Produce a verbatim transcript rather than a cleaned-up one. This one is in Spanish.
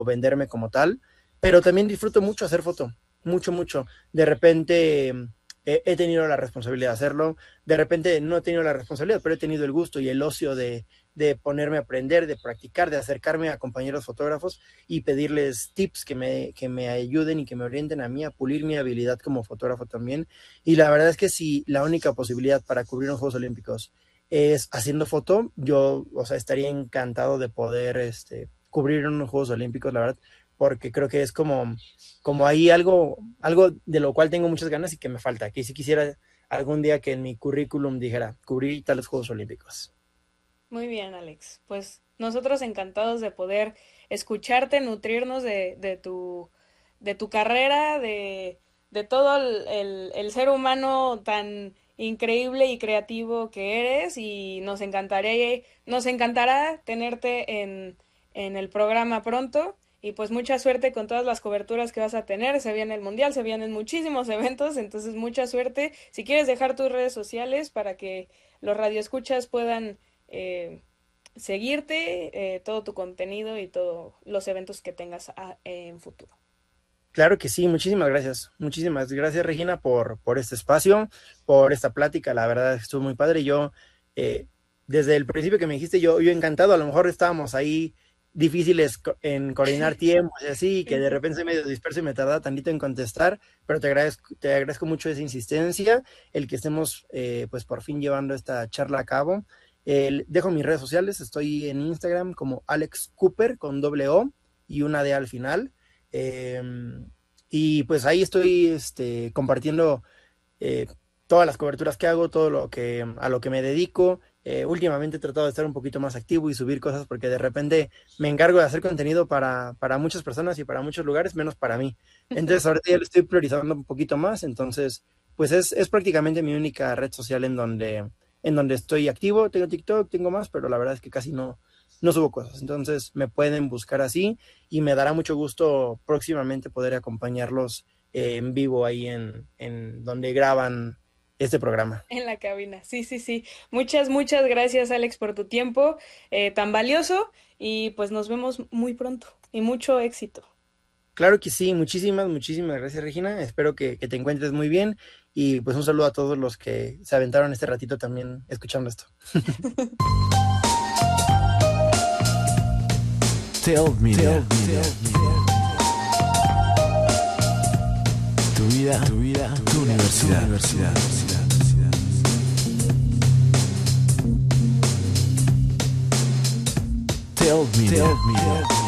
venderme como tal, pero también disfruto mucho hacer foto, mucho, mucho. De repente eh, he tenido la responsabilidad de hacerlo, de repente no he tenido la responsabilidad, pero he tenido el gusto y el ocio de, de ponerme a aprender, de practicar, de acercarme a compañeros fotógrafos y pedirles tips que me, que me ayuden y que me orienten a mí a pulir mi habilidad como fotógrafo también. Y la verdad es que si la única posibilidad para cubrir los Juegos Olímpicos es haciendo foto, yo, o sea, estaría encantado de poder este, cubrir unos Juegos Olímpicos, la verdad, porque creo que es como, como ahí algo, algo de lo cual tengo muchas ganas y que me falta, que si quisiera algún día que en mi currículum dijera, cubrir tales Juegos Olímpicos. Muy bien, Alex. Pues nosotros encantados de poder escucharte, nutrirnos de, de tu, de tu carrera, de, de todo el, el- el ser humano tan increíble y creativo que eres y nos encantaría, nos encantará tenerte en, en el programa pronto y pues mucha suerte con todas las coberturas que vas a tener. Se viene el mundial, se vienen muchísimos eventos, entonces mucha suerte. Si quieres dejar tus redes sociales para que los radioescuchas puedan eh, seguirte, eh, todo tu contenido y todos los eventos que tengas a, en futuro. Claro que sí, muchísimas gracias. Muchísimas gracias, Regina, por, por este espacio, por esta plática. La verdad estuvo muy padre. Yo, eh, desde el principio que me dijiste, yo, yo encantado. A lo mejor estábamos ahí difíciles co- en coordinar tiempos y así, que Sí, de sí. repente soy medio disperso y me tardaba tantito en contestar, pero te agradezco, te agradezco mucho esa insistencia, el que estemos, eh, pues por fin llevando esta charla a cabo. El- dejo mis redes sociales, estoy en Instagram como Alex Cooper con doble O y una D al final. Eh, y pues ahí estoy este, compartiendo eh, todas las coberturas que hago, todo lo que a lo que me dedico. Eh, últimamente he tratado de estar un poquito más activo y subir cosas porque de repente me encargo de hacer contenido para, para muchas personas y para muchos lugares, menos para mí. Entonces ahorita ya lo estoy priorizando un poquito más, entonces pues es, es prácticamente mi única red social en donde, en donde estoy activo. Tengo TikTok, tengo más, pero la verdad es que casi no, no subo cosas. Entonces me pueden buscar así y me dará mucho gusto próximamente poder acompañarlos eh, en vivo ahí en, en donde graban este programa. En la cabina, sí, sí, sí. Muchas, muchas gracias, Alex, por tu tiempo eh, tan valioso y pues nos vemos muy pronto y mucho éxito. Claro que sí, muchísimas, muchísimas gracias, Regina. Espero que, que te encuentres muy bien y pues un saludo a todos los que se aventaron este ratito también escuchando esto. Tell Media. Tu vida, tu vida, tu universidad. Tu universidad. Tell Media.